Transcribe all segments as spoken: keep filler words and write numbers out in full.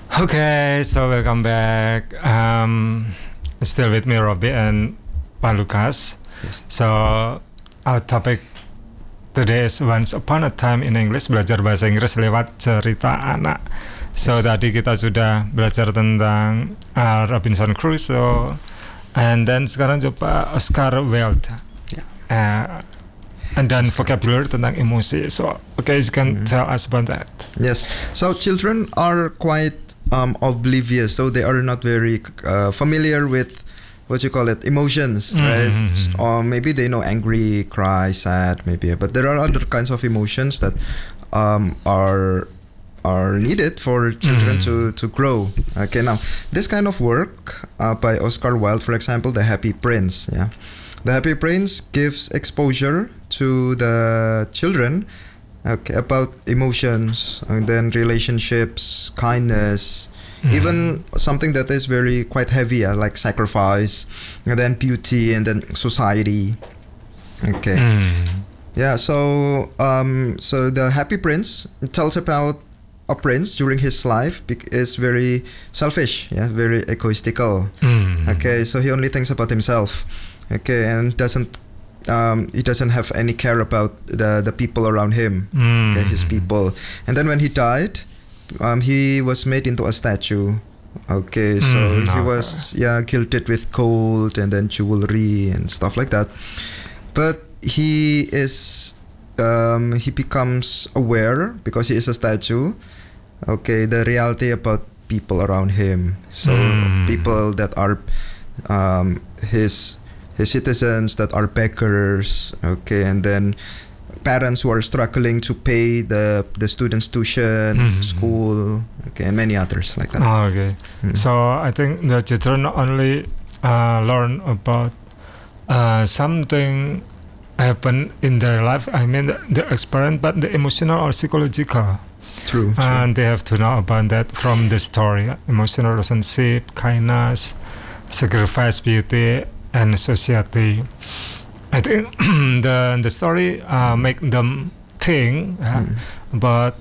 Okay, so welcome back. Um, still with me, Robbie and Pak Lucas. Yes. So our topic today is Once Upon a Time in English, belajar bahasa Inggris lewat cerita anak. So Yes. tadi kita sudah belajar tentang uh, Robinson Crusoe, and then sekarang coba Oscar Wilde. Yeah. Uh, and then vocabulary tentang emosi. So okay, you can Mhm. tell us about that. Yes. So children are quite um, oblivious, so they are not very uh, familiar with what you call it emotions, right? Mhm. Or maybe they know angry, cry, sad, maybe. But there are other kinds of emotions that um, are are needed for children Mhm. to to grow. Okay. Now this kind of work uh, by Oscar Wilde, for example, The Happy Prince. Yeah. The Happy Prince gives exposure to the children, okay, about emotions and then relationships, kindness, Mhm. even something that is very quite heavy, uh, like sacrifice, and then beauty, and then society. Okay, Mm. yeah. So, um, so the Happy Prince tells about a prince during his life bec- is very selfish, yeah, very egoistical. Mm. Okay, so he only thinks about himself. Okay, and doesn't um, he doesn't have any care about the the people around him. Mm. Okay, his people. And then when he died, um, he was made into a statue. Okay, so Mm, he okay. was yeah gilded with gold and then jewelry and stuff like that. But he is um, he becomes aware because he is a statue. Okay, the reality about people around him. So Mm. people that are um, his his citizens that are beggars. Okay, and then parents who are struggling to pay the the students' tuition, Mhm. school. Okay, and many others like that. Oh, okay. Mm. So I think the children not only uh, learn about uh, something happen in their life. I mean the, the experience, but the emotional or psychological, True. true. and they have to know about that from the story. Emotional relationship, kindness, sacrifice, beauty, and society. I think the the story uh, make them think uh, Mm. about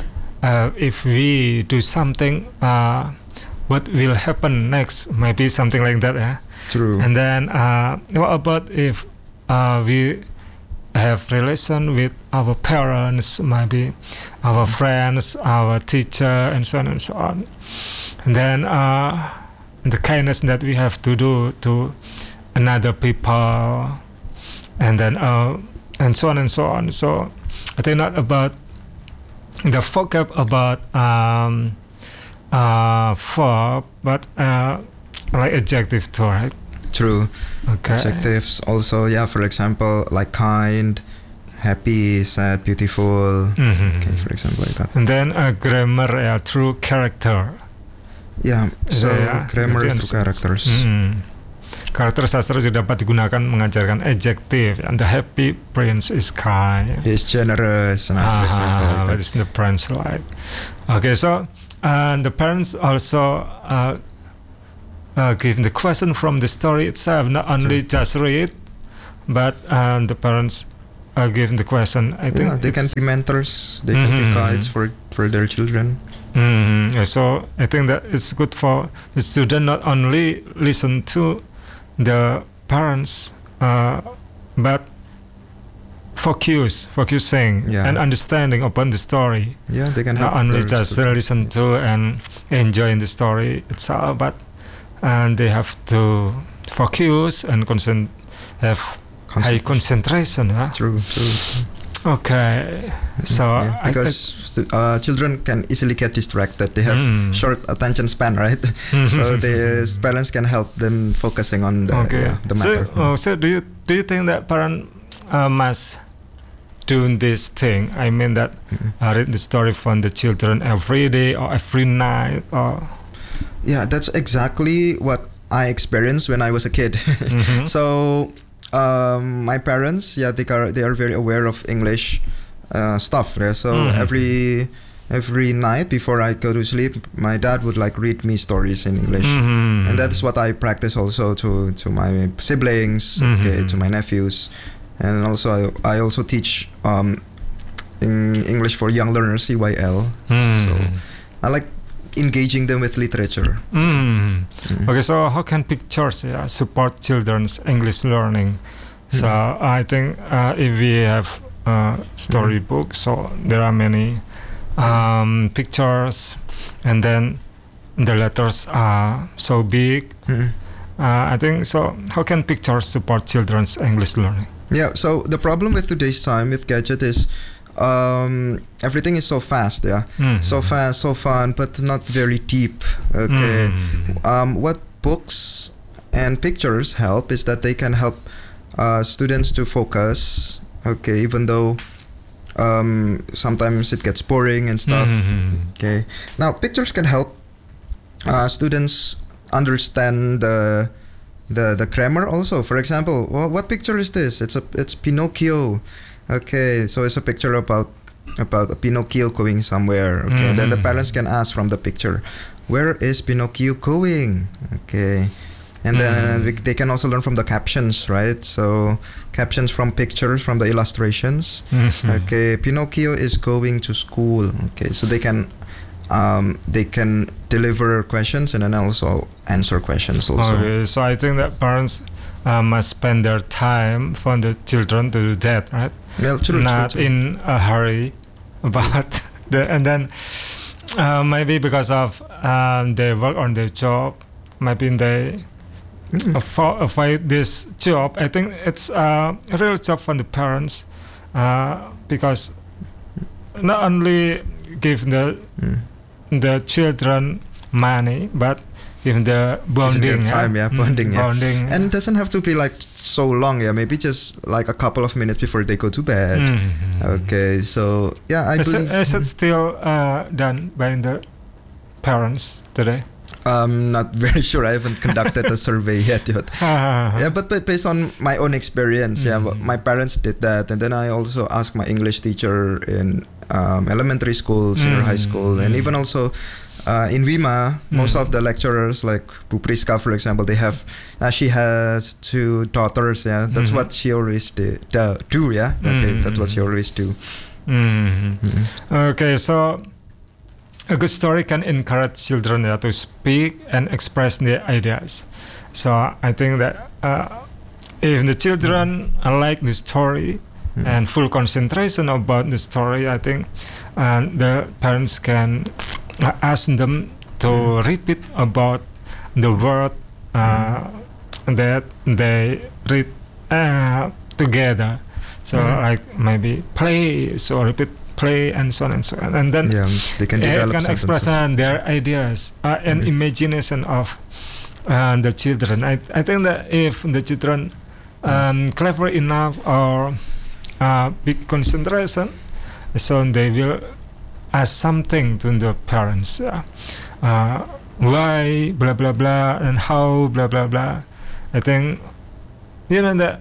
uh, if we do something, uh, what will happen next? Maybe something like that. Yeah? True. And then, uh, what about if uh, we have relation with our parents, maybe our friends, our teacher, and so on and so on. And then uh, the kindness that we have to do to another people, and then uh, and so on and so on. So I think not about the vocab about um, uh, verb, but uh, like adjective too, right? True. Okay. Adjectives also, yeah, for example, like kind, happy, sad, beautiful. Mhm. Okay, for example, like that. And then uh, grammar, yeah, through character. Yeah, so Yeah, grammar berarti through characters. Mm. Karakter sastra juga dapat digunakan mengajarkan adjektif. And the happy prince is kind. He's generous, nah, for example, like Ah, what that. is the prince like? Okay, so uh, the parents also uh, uh, give the question from the story itself, not only just read, but uh, the parents uh, give the question. I think Yeah, they can it's- be mentors. They can be Mhm. guides for for their children. Mhm. So I think that it's good for the student not only listen to the parents, uh, but focus, focusing Yeah. and understanding upon the story. Yeah, they can Not help. only their just students. listen to and enjoy the story itself, but and they have to focus and concent- have Concent- high concentration. Huh? True, true. Okay, so Yeah, I- I- because uh, children can easily get distracted. They have Mm. short attention span, right? So the parents can help them focusing on the okay. yeah, the so, matter. oh, so do you do you think that parent uh, must do this thing? I mean that Mhm. uh, read the story from the children every day or every night or. Yeah, that's exactly what I experienced when I was a kid. Mhm. So um, my parents, yeah, they are they are very aware of English uh, stuff. Yeah? So Mhm. every every night before I go to sleep, my dad would like read me stories in English. Mhm. And that is what I practice also to, to my siblings, okay, Mhm. to my nephews, and also I, I also teach um, in English for young learners, C Y L. Hmm. So I like engaging them with literature. Mm. Mm. Okay, so how can pictures yeah, support children's English learning? So I think uh, if we have a storybook, so there are many um, pictures, and then the letters are so big. Mm. Uh, I think so. How can pictures support children's English learning? Yeah, so the problem with today's time with gadget is um, everything is so fast, yeah. Mm. So fast, so fun, but not very deep. Okay. Mm. Um, what books and pictures help is that they can help uh, students to focus. Okay, even though um, sometimes it gets boring and stuff. Mm. Okay. Now pictures can help uh, students understand the the the grammar also. For example, well, what picture is this? It's a it's Pinocchio. Okay, so it's a picture about about a Pinocchio going somewhere. Okay, Mm-hmm. then the parents can ask from the picture, where is Pinocchio going? Okay, and then Mm-hmm. we, they can also learn from the captions, right? So captions from pictures from the illustrations. Mhm. Okay, Pinocchio is going to school. Okay, so they can um, they can deliver questions and then also answer questions also. Okay, so I think that parents uh, must spend their time for the children to do that, right? Well, true, Not true, true. in a hurry, but the, and then uh, maybe because of um, their work on their job, maybe they Mm. affo- avoid this job. I think it's uh, a real job for the parents uh, because not only give the Mm. the children money, but give the bonding, their time, yeah, Mm, bonding, yeah. bonding, And it doesn't have to be like so long, yeah. Maybe just like a couple of minutes before they go to bed. Mhm. Okay, so yeah, I Is it, believe is it still uh, done by the parents today? I'm not very sure. I haven't conducted a survey yet. Yet. Yeah, but, but based on my own experience, yeah, Mhm. my parents did that, and then I also asked my English teacher in um, elementary school, senior high school, and Mhm. even also uh, in Wima, most Mhm. of the lecturers, like Bu Priska, for example, they have uh, she has two daughters. Yeah, that's Mhm. what she always do. do, do yeah, okay, that's what she Mhm. always do. Mhm. Mhm. Okay, so a good story can encourage children yeah, to speak and express their ideas. So I think that uh, if the children like the story Mhm. and full concentration about the story, I think uh, the parents can uh, ask them to repeat about the word uh, that they read uh, together. So Mhm. like maybe play, so repeat play and so on and so on, and then Yeah, they can it develop can express sentences. uh, their ideas uh, and Mhm. imagination of uh, the children. I, I think that if the children um, clever enough or uh, big concentration, so they will ask something to the parents. Uh, uh, why blah blah blah and how blah blah blah. I think you know that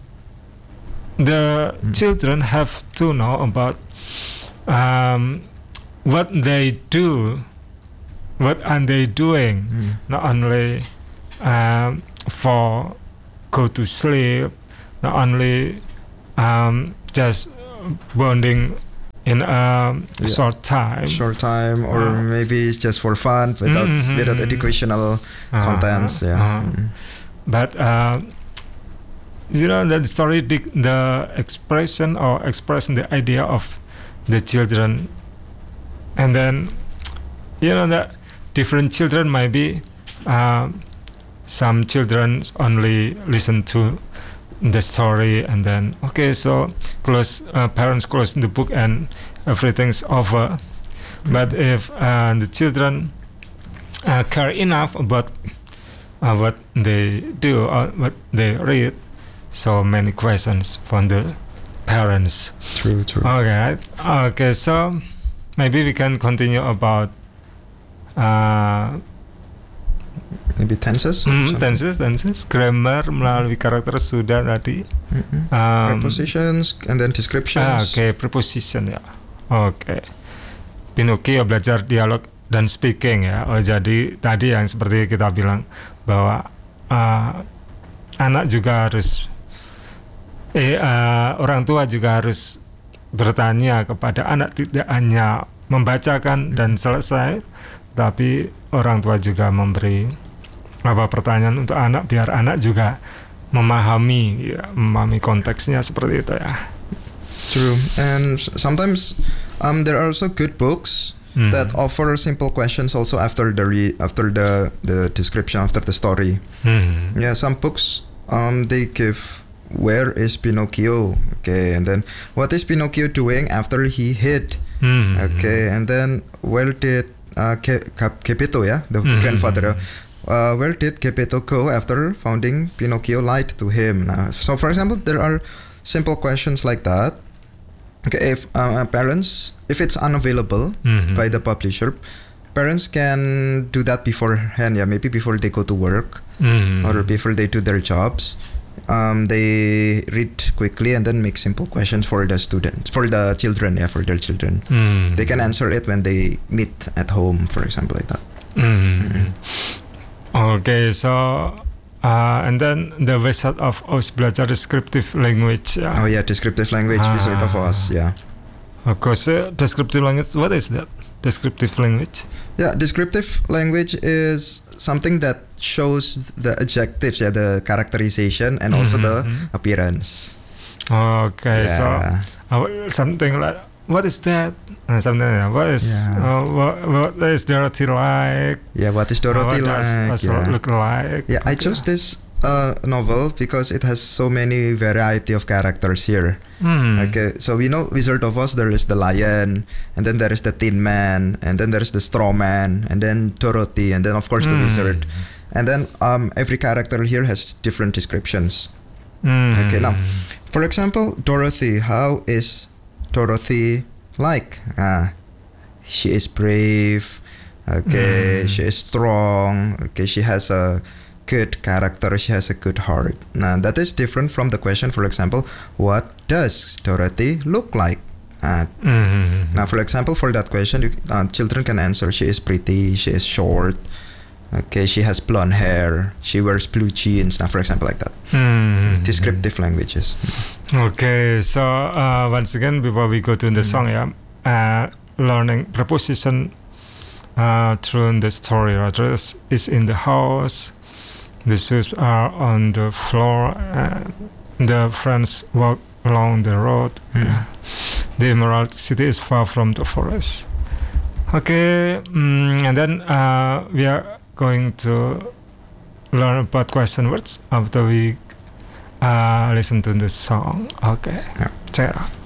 the Mm. children have to know about um, what they do, what are they doing, Mm. not only um, for go to sleep, not only um, just bonding in a Yeah. short time. Short time, or Uh, maybe it's just for fun without Mhm. without educational Uh, contents. Yeah. uh, Mm. But uh, you know the story, the, the expression or expressing the idea of the children, and then you know that different children might be um, some children only listen to the story and then okay, so close uh, parents close the book and everything's over. But if uh, the children uh, care enough about uh, what they do or what they read, so many questions from the parents. True, true. Okay, right? Okay, so maybe we can continue about uh, Maybe tenses. or mm, something. tenses, tenses, grammar melalui karakter sudah tadi. Mhm. Um, Prepositions and then descriptions. ah, Oke, okay, preposition ya. Oke. Okay. Pinocchio belajar dialog dan speaking ya. Oh, jadi tadi yang seperti kita bilang bahwa uh, anak juga harus eh uh, orang tua juga harus bertanya kepada anak, tidak hanya membacakan dan selesai, tapi orang tua juga memberi apa pertanyaan untuk anak biar anak juga memahami ya, memahami konteksnya seperti itu ya. True. And sometimes um, there are also good books mm. that offer simple questions also after the re- after the the description after the story. Mm. Yeah, some books um, they give where is Pinocchio? Okay, and then what is Pinocchio doing after he hid? Mm. Okay, and then where did uh, Ke- Ke- Geppetto, yeah, the mm. grandfather. Uh, where did Geppetto go after finding Pinocchio lied to him? Now, so, for example, there are simple questions like that. Okay, if uh, parents, if it's unavailable mm-hmm. by the publisher, parents can do that beforehand. Yeah, maybe before they go to work mm-hmm. or before they do their jobs. Um, they read quickly and then make simple questions for the students, for the children. Yeah, for their children, mm-hmm. they can answer it when they meet at home, for example, like that. Mm-hmm. Mm-hmm. Okay, so uh, and then the Wizard of Oz belajar descriptive language. Yeah. Oh yeah, descriptive language, ah. Wizard of Oz. Yeah. Of course, uh, descriptive language. What is that? Descriptive language. Yeah, descriptive language is something that shows the adjectives, yeah, the characterization, and also mm-hmm. the appearance. Okay, yeah. so uh, something like. What is that? Uh, something like what is yeah. uh, what, what is Dorothy like? Yeah, what is Dorothy uh, what like? Does yeah. look like? Yeah, okay. I chose this uh, novel because it has so many variety of characters here. Mm. Okay, so we know Wizard of Oz. There is the lion, and then there is the Tin Man, and then there is the Straw Man, and then Dorothy, and then of course mm. the wizard. And then um, every character here has different descriptions. Mm. Okay, now, for example, Dorothy. How is Dorothy like? Ah, she is brave. Okay, mm. she is strong. Okay, she has a good character. She has a good heart. Now that is different from the question. For example, what does Dorothy look like? Uh, mm-hmm. Now, for example, for that question, you, uh, children can answer. She is pretty. She is short. Okay, she has blonde hair. She wears blue jeans. Now, for example, like that. Mm-hmm. Descriptive languages. Okay, so uh, once again, before we go to the mm-hmm. song, yeah, uh, learning preposition uh, through the story. Address is in the house. The shoes are on the floor. Uh, the friends walk along the road. Mm. Uh, the Emerald City is far from the forest. Okay, um, and then uh, we are going to learn about question words after we uh, listen to the song. Okay, yeah. Check it out.